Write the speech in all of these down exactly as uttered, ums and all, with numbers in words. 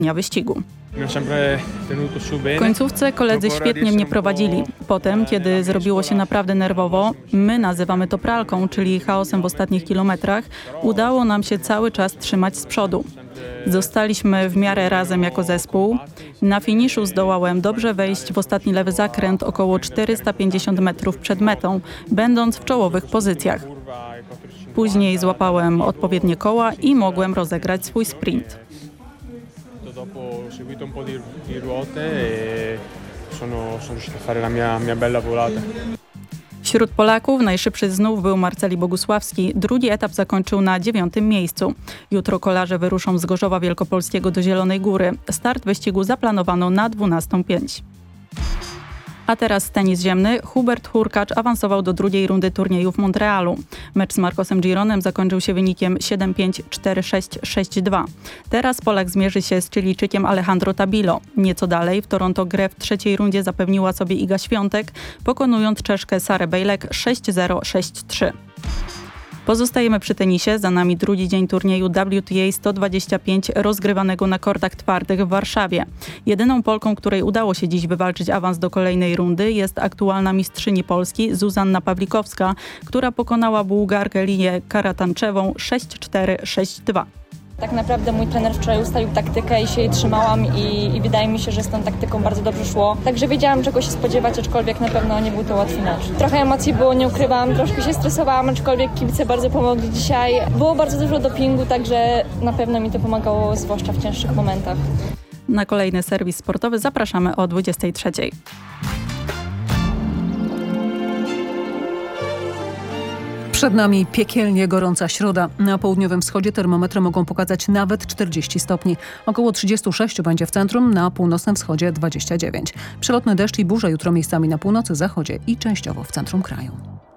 dnia wyścigu. W końcówce koledzy świetnie mnie prowadzili. Potem, kiedy zrobiło się naprawdę nerwowo, my nazywamy to pralką, czyli chaosem w ostatnich kilometrach, udało nam się cały czas trzymać z przodu. Zostaliśmy w miarę razem jako zespół. Na finiszu zdołałem dobrze wejść w ostatni lewy zakręt około czterysta pięćdziesiąt metrów przed metą, będąc w czołowych pozycjach. Później złapałem odpowiednie koła i mogłem rozegrać swój sprint. Dopo ho seguito un po' di, di ruote e sono, sono riuscito a fare la mia, mia bella volata. Wśród Polaków najszybszy znów był Marceli Bogusławski. Drugi etap zakończył na dziewiątym miejscu. Jutro kolarze wyruszą z Gorzowa Wielkopolskiego do Zielonej Góry. Start wyścigu zaplanowano na dwunastą pięć. A teraz tenis ziemny. Hubert Hurkacz awansował do drugiej rundy turnieju w Montrealu. Mecz z Marcosem Gironem zakończył się wynikiem siedem pięć, cztery sześć, sześć dwa. Teraz Polak zmierzy się z Chilijczykiem Alejandro Tabilo. Nieco dalej w Toronto grę w trzeciej rundzie zapewniła sobie Iga Świątek, pokonując Czeszkę Sarę Bejlek sześć zero, sześć trzy. Pozostajemy przy tenisie. Za nami drugi dzień turnieju W T A sto dwadzieścia pięć rozgrywanego na kortach twardych w Warszawie. Jedyną Polką, której udało się dziś wywalczyć awans do kolejnej rundy, jest aktualna mistrzyni Polski Zuzanna Pawlikowska, która pokonała Bułgarkę Lilię Karatanczewą sześć cztery, sześć dwa. Tak naprawdę mój trener wczoraj ustalił taktykę i się jej trzymałam i, i wydaje mi się, że z tą taktyką bardzo dobrze szło. Także wiedziałam, czego się spodziewać, aczkolwiek na pewno nie był to łatwy mecz. Trochę emocji było, nie ukrywam, troszkę się stresowałam, aczkolwiek kibice bardzo pomogli dzisiaj. Było bardzo dużo dopingu, także na pewno mi to pomagało, zwłaszcza w cięższych momentach. Na kolejny serwis sportowy zapraszamy o dwudziestej trzeciej. Przed nami piekielnie gorąca środa. Na południowym wschodzie termometry mogą pokazać nawet czterdzieści stopni. Około trzydzieści sześć będzie w centrum, na północnym wschodzie dwadzieścia dziewięć. Przelotny deszcz i burze jutro miejscami na północy, zachodzie i częściowo w centrum kraju.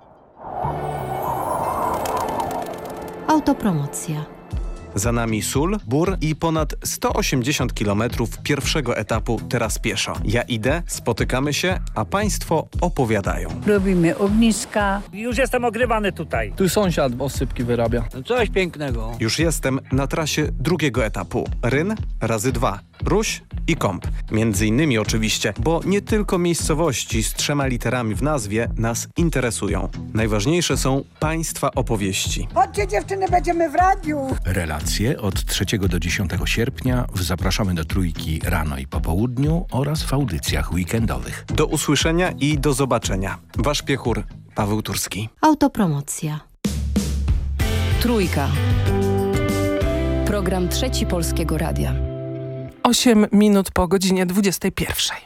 Autopromocja. Za nami sól, bór i ponad sto osiemdziesiąt kilometrów pierwszego etapu teraz pieszo. Ja idę, spotykamy się, a państwo opowiadają. Robimy ogniska. Już jestem ogrywany tutaj. Tu sąsiad osypki wyrabia. No coś pięknego. Już jestem na trasie drugiego etapu. Ryn razy dwa. Ruś i Kąp. Między innymi oczywiście, bo nie tylko miejscowości z trzema literami w nazwie nas interesują. Najważniejsze są państwa opowieści. Chodźcie dziewczyny, będziemy w radiu. Relacje od trzeciego do dziesiątego sierpnia zapraszamy do Trójki rano i po południu oraz w audycjach weekendowych. Do usłyszenia i do zobaczenia. Wasz piechur Paweł Turski. Autopromocja. Trójka. Program Trzeci Polskiego Radia. osiem minut po godzinie dwudziestej pierwszej.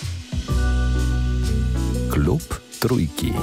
Klub Trójki.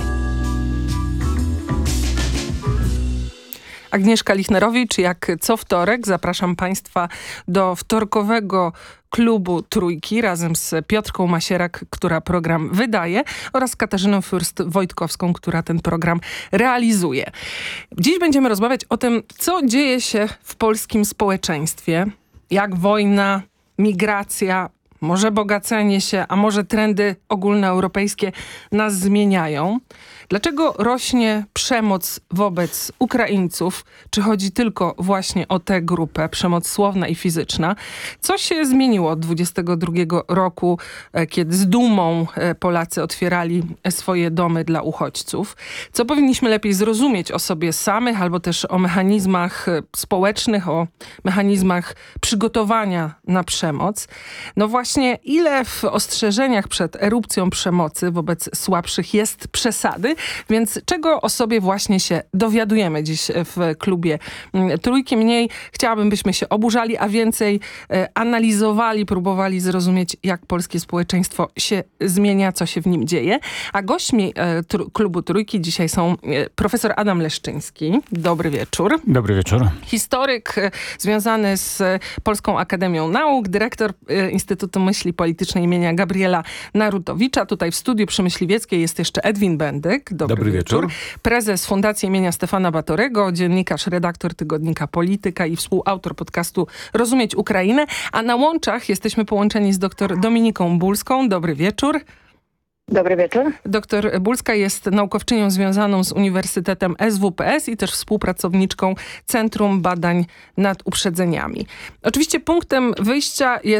Agnieszka Lichnerowicz, jak co wtorek zapraszam Państwa do wtorkowego klubu Trójki razem z Piotrką Masierak, która program wydaje, oraz Katarzyną Fürst-Wojtkowską, która ten program realizuje. Dziś będziemy rozmawiać o tym, co dzieje się w polskim społeczeństwie, jak wojna, migracja, może bogacenie się, a może trendy ogólnoeuropejskie nas zmieniają. Dlaczego rośnie przemoc wobec Ukraińców? Czy chodzi tylko właśnie o tę grupę, przemoc słowna i fizyczna? Co się zmieniło od dwudziestego drugiego roku, kiedy z dumą Polacy otwierali swoje domy dla uchodźców? Co powinniśmy lepiej zrozumieć o sobie samych, albo też o mechanizmach społecznych, o mechanizmach przygotowania na przemoc? No właśnie, ile w ostrzeżeniach przed erupcją przemocy wobec słabszych jest przesady? Więc czego o sobie właśnie się dowiadujemy dziś w klubie Trójki? Mniej chciałabym, byśmy się oburzali, a więcej e, analizowali, próbowali zrozumieć, jak polskie społeczeństwo się zmienia, co się w nim dzieje. A gośćmi e, tr- klubu Trójki dzisiaj są e, profesor Adam Leszczyński. Dobry wieczór. Dobry wieczór. Historyk e, związany z Polską Akademią Nauk, dyrektor e, Instytutu Myśli Politycznej imienia Gabriela Narutowicza. Tutaj w studiu przy Myśliwieckiej jest jeszcze Edwin Bendyk. Dobry, Dobry wieczór. wieczór. Prezes Fundacji imienia Stefana Batorego, dziennikarz, redaktor tygodnika Polityka i współautor podcastu Rozumieć Ukrainę. A na łączach jesteśmy połączeni z dr Dominiką Bulską. Dobry wieczór. Dobry wieczór. Doktor Bulska jest naukowczynią związaną z Uniwersytetem S W P S i też współpracowniczką Centrum Badań nad Uprzedzeniami. Oczywiście punktem wyjścia jest